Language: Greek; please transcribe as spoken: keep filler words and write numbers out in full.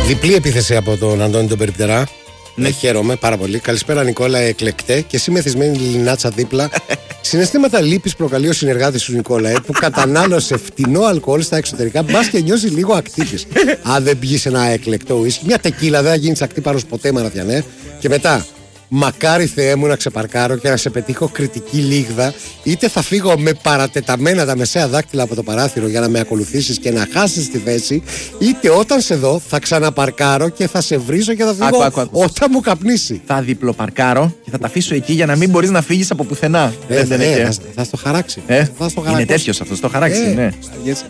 Διπλή επίθεση από τον Αντώνη τον Περιπτερά. Ναι. Ε, χαίρομαι πάρα πολύ. Καλησπέρα, Νικόλα, εκλεκτέ. Και εσύ μεθυσμένη Λινάτσα δίπλα. Συναισθήματα λύπης προκαλεί ο συνεργάτης του Νικόλα, ε, που κατανάλωσε φτηνό αλκοόλ στα εξωτερικά. Μπας και νιώσει λίγο ακτίτης. Αν δεν πιεις ένα εκλεκτό ουίσκι, μια τεκίλα, δεν θα γίνεις ακτύπαρος ποτέ, Μαραθιανέ. Και μετά, μακάρι Θεέ μου να ξεπαρκάρω και να σε πετύχω κριτική λίγδα, είτε θα φύγω με παρατεταμένα τα μεσαία δάκτυλα από το παράθυρο για να με ακολουθήσεις και να χάσεις τη θέση, είτε όταν σε δω θα ξαναπαρκάρω και θα σε βρίζω και θα φύγω Άκου, άκου, άκου. όταν μου καπνίσει. Θα διπλοπαρκάρω και θα τα αφήσω εκεί για να μην μπορείς να φύγεις από πουθενά. Ε, δεν ε, είναι θα, θα στο χαράξει. ε, θα στο είναι τέτοιος αυτός, το χαράξει, Ε, ναι. έτσι.